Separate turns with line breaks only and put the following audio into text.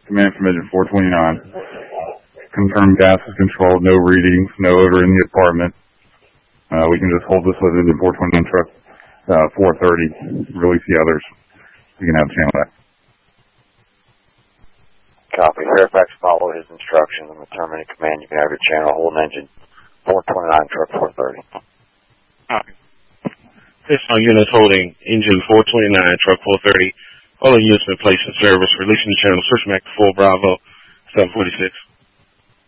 Command from engine 429. Confirm gas is controlled, no readings, no odor in the apartment. We can just hold this with engine 429 truck 430, release the others. We can have channel that.
Copy. Fairfax follow his instructions on the terminate command. You can have your channel hold engine 429 truck 430.
Copy. Additional units holding engine 429 truck 430. All the units been placed in service. Releasing the channel. Search back to 4 Bravo 746.